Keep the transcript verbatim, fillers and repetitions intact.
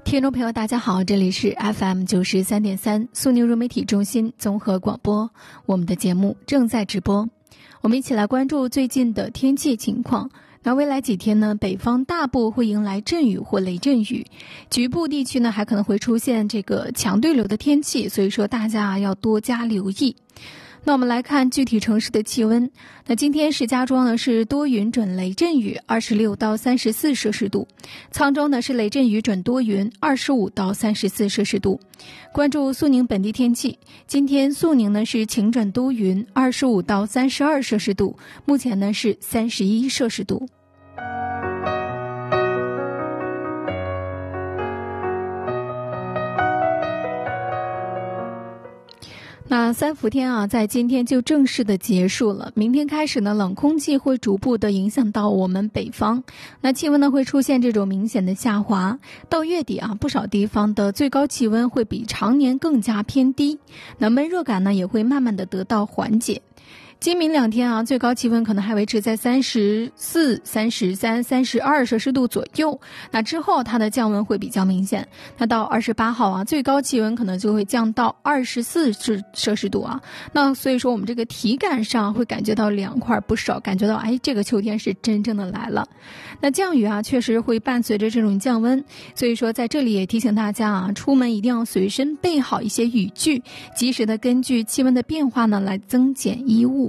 听众朋友大家好，这里是 F M 九十三点三苏宁融媒体中心综合广播，我们的节目正在直播。我们一起来关注最近的天气情况。那未来几天呢，北方大部会迎来阵雨或雷阵雨，局部地区呢还可能会出现这个强对流的天气，所以说大家要多加留意。那我们来看具体城市的气温。那今天石家庄呢是多云转雷阵雨，二十六到三十四摄氏度；沧州呢是雷阵雨转多云，二十五到三十四摄氏度。关注肃宁本地天气，今天肃宁呢是晴转多云，二十五到三十二摄氏度，目前呢是三十一摄氏度。那三伏天啊，在今天就正式的结束了。明天开始呢，冷空气会逐步的影响到我们北方，那气温呢会出现这种明显的下滑。到月底啊，不少地方的最高气温会比常年更加偏低，那闷热感呢也会慢慢的得到缓解。今明两天啊，最高气温可能还维持在三十四、三十三、三十二摄氏度左右。那之后它的降温会比较明显。那到二十八号啊，最高气温可能就会降到二十四摄氏度啊。那所以说我们这个体感上会感觉到凉快不少，感觉到哎，这个秋天是真正的来了。那降雨啊，确实会伴随着这种降温，所以说在这里也提醒大家啊，出门一定要随身备好一些雨具，及时的根据气温的变化呢来增减衣物。